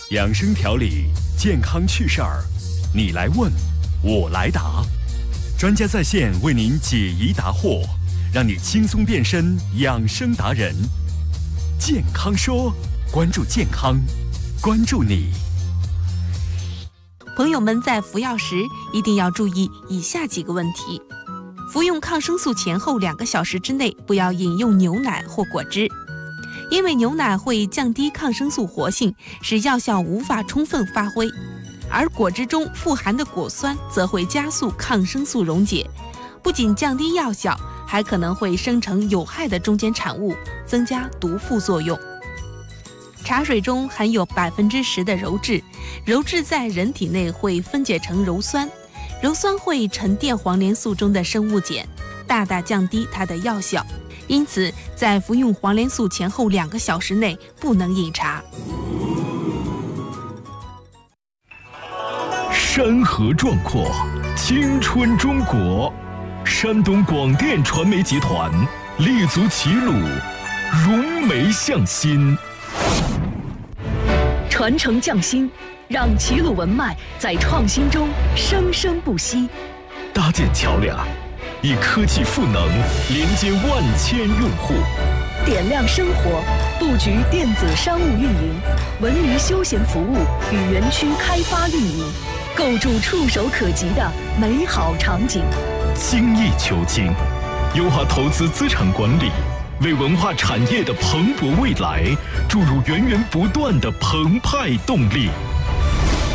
养生调理，健康趣事儿，你来问，我来答，专家在线为您解疑答惑，让你轻松变身养生达人。健康说，关注健康，关注你。 朋友们在服药时一定要注意以下几个问题：服用抗生素前后2个小时之内不要饮用牛奶或果汁，因为牛奶会降低抗生素活性，使药效无法充分发挥，而果汁中富含的果酸则会加速抗生素溶解，不仅降低药效，还可能会生成有害的中间产物，增加毒副作用。茶水中含有10%的鞣质，鞣质在人体内会分解成鞣酸，鞣酸会沉淀黄连素中的生物碱，大大降低它的药效。因此，在服用黄连素前后2个小时内不能饮茶。 山河壮阔，青春中国。山东广电传媒集团立足齐鲁，融媒向心， 传承匠心，让齐鲁文脉在创新中生生不息。 搭建桥梁，以科技赋能连接万千用户， 点亮生活，布局电子商务运营、文娱休闲服务与园区开发运营，构筑触手可及的美好场景。 精益求精，优化投资资产管理，为文化产业的蓬勃未来注入源源不断的澎湃动力。